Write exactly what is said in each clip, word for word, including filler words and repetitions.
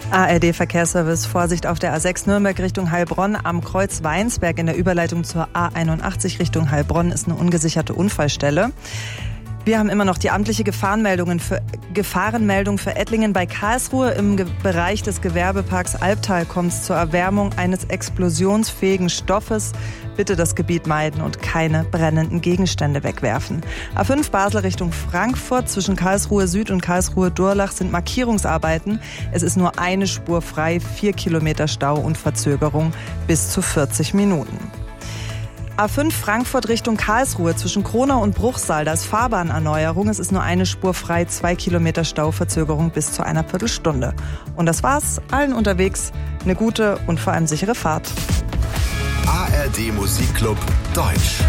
A R D-Verkehrsservice, Vorsicht auf der A sechs Nürnberg Richtung Heilbronn. Am Kreuz Weinsberg in der Überleitung zur A einundachtzig Richtung Heilbronn ist eine ungesicherte Unfallstelle. Wir haben immer noch die amtliche Gefahrenmeldungen für, Gefahrenmeldung für Ettlingen bei Karlsruhe. Im Ge- Bereich des Gewerbeparks Albtal kommt es zur Erwärmung eines explosionsfähigen Stoffes. Bitte das Gebiet meiden und keine brennenden Gegenstände wegwerfen. A fünf Basel Richtung Frankfurt. Zwischen Karlsruhe Süd und Karlsruhe Durlach sind Markierungsarbeiten. Es ist nur eine Spur frei, vier Kilometer Stau und Verzögerung bis zu vierzig Minuten. A fünf Frankfurt Richtung Karlsruhe zwischen Kronau und Bruchsal, da ist Fahrbahnerneuerung. Es ist nur eine Spur frei, zwei Kilometer Stauverzögerung bis zu einer Viertelstunde. Und das war's. Allen unterwegs eine gute und vor allem sichere Fahrt. A R D Musikclub Deutsch.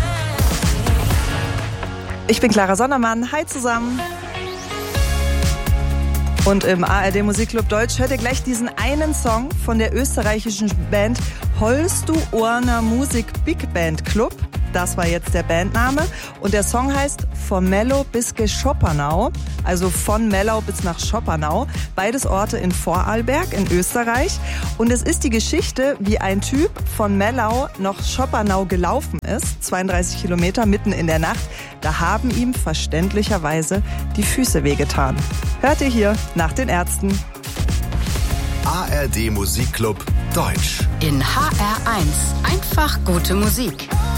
Ich bin Clara Sondermann. Hi zusammen. Und im A R D Musikclub Deutsch hört ihr gleich diesen einen Song von der österreichischen Band Holstu Orner Musik Big Band Club. Das war jetzt der Bandname. Und der Song heißt Von Mellow bis Schoppernau. Also von Mellau bis nach Schoppernau. Beides Orte in Vorarlberg in Österreich. Und es ist die Geschichte, wie ein Typ von Mellau nach Schoppernau gelaufen ist. zweiunddreißig Kilometer mitten in der Nacht. Da haben ihm verständlicherweise die Füße wehgetan. Hört ihr hier nach den Ärzten. A R D Musikclub Deutsch. In H R eins. Einfach gute Musik.